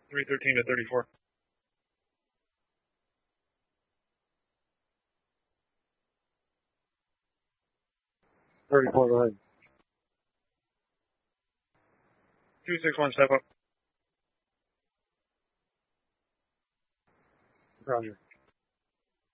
313 to 34. 34, go ahead. 261, step up. Roger.